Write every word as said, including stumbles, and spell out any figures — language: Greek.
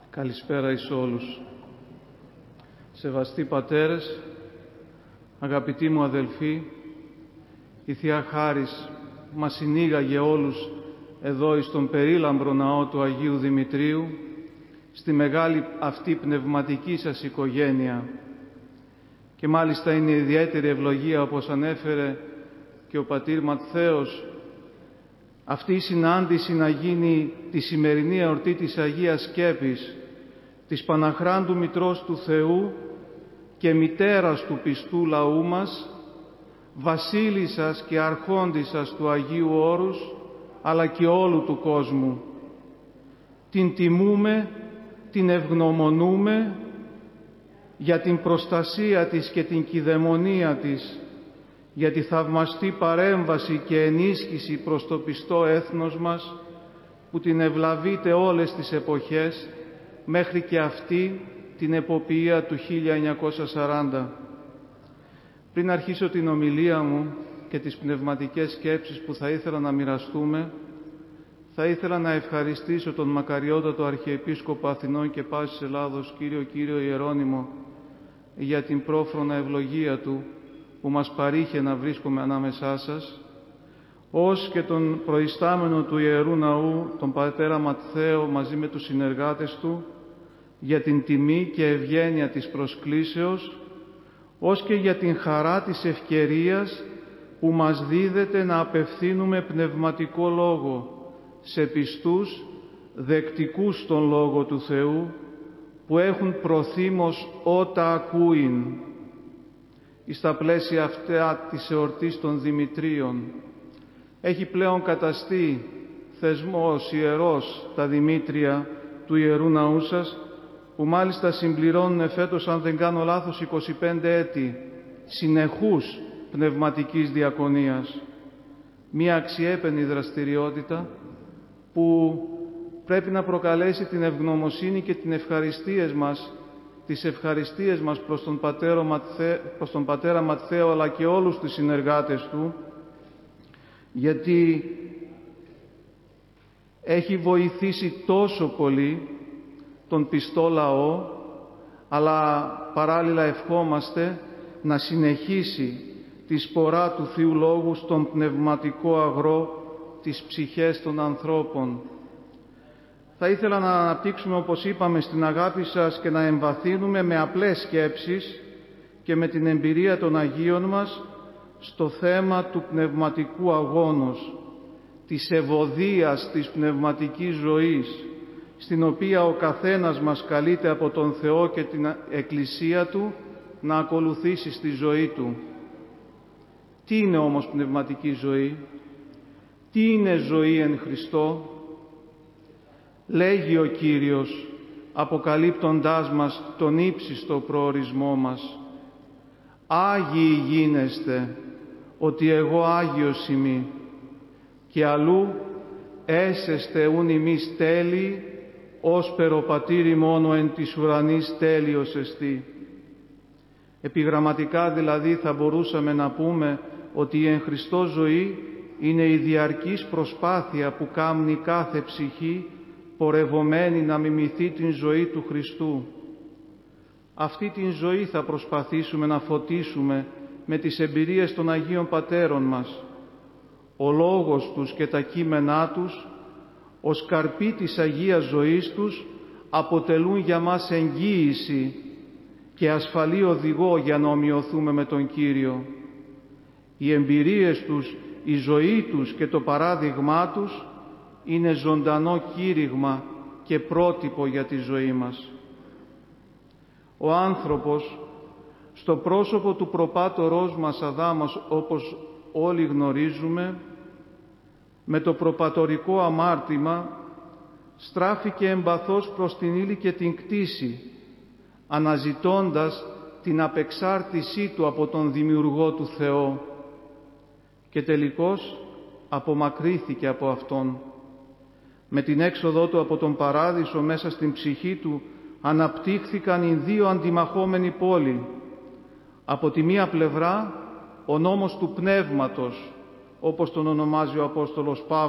Καλησπέρα εις όλους. Σεβαστοί πατέρες, αγαπητοί μου αδελφοί, η Θεία Χάρις μας συνήγαγε όλους εδώ εις τον περίλαμπρο ναό του Αγίου Δημητρίου, στη μεγάλη αυτή πνευματική σας οικογένεια. Και μάλιστα είναι ιδιαίτερη ευλογία, όπως ανέφερε και ο πατήρ Ματθαίος, αυτή η συνάντηση να γίνει τη σημερινή εορτή της Αγίας Σκέπης, της Παναχράντου Μητρός του Θεού και μητέρας του πιστού λαού μας, βασίλισσας και αρχόντισσας του Αγίου Όρους, αλλά και όλου του κόσμου. Την τιμούμε, την ευγνωμονούμε για την προστασία της και την κηδαιμονία της, για τη θαυμαστή παρέμβαση και ενίσχυση προς το πιστό έθνος μας, που την ευλαβείται όλες τις εποχές, μέχρι και αυτή την εποπία του χίλια εννιακόσια σαράντα. Πριν αρχίσω την ομιλία μου και τις πνευματικές σκέψεις που θα ήθελα να μοιραστούμε, θα ήθελα να ευχαριστήσω τον μακαριότατο Αρχιεπίσκοπο Αθηνών και πάσης Ελλάδος, Κύριο Κύριο Ιερώνυμο, για την πρόφρονα ευλογία Του που μας παρήχε να βρίσκομαι ανάμεσά σας, ως και τον προϊστάμενο του Ιερού Ναού, τον πατέρα Ματθαίο, μαζί με τους συνεργάτες του, για την τιμή και ευγένεια της προσκλήσεως, ως και για την χαρά της ευκαιρίας που μας δίδεται να απευθύνουμε πνευματικό λόγο σε πιστούς, δεκτικούς στον Λόγο του Θεού, που έχουν προθύμως ότα ακούειν. Στα πλαίσια αυτά της εορτής των Δημητρίων, έχει πλέον καταστεί θεσμός ιερός τα Δημήτρια του Ιερού Ναού σας, που μάλιστα συμπληρώνουν φέτος, αν δεν κάνω λάθος, είκοσι πέντε έτη συνεχούς πνευματικής διακονίας. Μία αξιέπαινη δραστηριότητα που πρέπει να προκαλέσει την ευγνωμοσύνη και την ευχαριστίες μας, τις ευχαριστίες μας προς τον, πατέρα Ματθέ, προς τον πατέρα Ματθαίο, αλλά και όλους τους συνεργάτες του, γιατί έχει βοηθήσει τόσο πολύ τον πιστό λαό, αλλά παράλληλα ευχόμαστε να συνεχίσει τη σπορά του Θείου Λόγου στον πνευματικό αγρό της ψυχές των ανθρώπων. Θα ήθελα να αναπτύξουμε, όπως είπαμε, στην αγάπη σας και να εμβαθύνουμε με απλές σκέψεις και με την εμπειρία των Αγίων μας στο θέμα του πνευματικού αγώνος, της ευωδίας της πνευματικής ζωής, στην οποία ο καθένας μας καλείται από τον Θεό και την Εκκλησία Του να ακολουθήσει στη ζωή Του. Τι είναι όμως πνευματική ζωή? Τι είναι ζωή εν Χριστώ? Λέγει ο Κύριος, αποκαλύπτοντάς μας τον ύψιστο προορισμό μας. Άγιοι γίνεστε, ότι εγώ Άγιος ημί, και αλλού έσεστε ούν ημείς τέλειοι, ώσπερ ο Πατήρ ημών εν της ουρανής τέλειος εστί. Επιγραμματικά δηλαδή θα μπορούσαμε να πούμε ότι η εν Χριστώ ζωή είναι η διαρκής προσπάθεια που κάμνει κάθε ψυχή πορευομένη να μιμηθεί την ζωή του Χριστού. Αυτή την ζωή θα προσπαθήσουμε να φωτίσουμε με τις εμπειρίες των Αγίων Πατέρων μας. Ο λόγος τους και τα κείμενά τους, ως καρπή της Αγίας ζωής τους, αποτελούν για μας εγγύηση και ασφαλή οδηγό για να ομοιωθούμε με τον Κύριο. Οι εμπειρίες τους, η ζωή τους και το παράδειγμά τους είναι ζωντανό κήρυγμα και πρότυπο για τη ζωή μας. Ο άνθρωπος, στο πρόσωπο του προπάτορός μας Αδάμας, όπως όλοι γνωρίζουμε, με το προπατορικό αμάρτημα στράφηκε εμπαθώς προς την ύλη και την κτήση, αναζητώντας την απεξάρτησή του από τον Δημιουργό του Θεό, και τελικώς απομακρύθηκε από Αυτόν. Με την έξοδό του από τον Παράδεισο μέσα στην ψυχή του αναπτύχθηκαν οι δύο αντιμαχόμενοι πόλοι. Από τη μία πλευρά ο νόμος του πνεύματος, όπως τον ονομάζει ο Απόστολος Παύλος,